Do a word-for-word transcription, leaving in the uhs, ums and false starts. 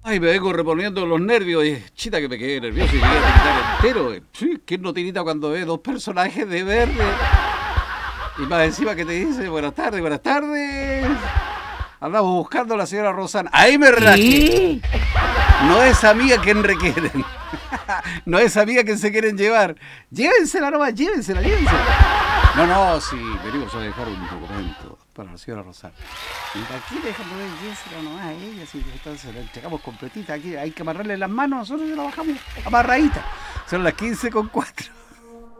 Ay, me vengo reponiendo los nervios. Y, chita, que me quedé nervioso y quería tiritar entero. eh. Sí, ¿quién no tirita cuando ve dos personajes de verde? Y más encima que te dice, buenas tardes, buenas tardes. Andamos buscando a la señora Rosana. Ahí me rajé. ¿Qué? No es amiga quien requieren. No es amiga quien se quieren llevar. Llévensela nomás, llévensela, llévensela. No, no, sí, venimos a dejar un documento para la señora Rosana. Y aquí déjame ver, llévensela nomás a ella, así que entonces la entregamos completita. Aquí hay que amarrarle las manos, nosotros se la bajamos amarradita. Son las quince con cuatro.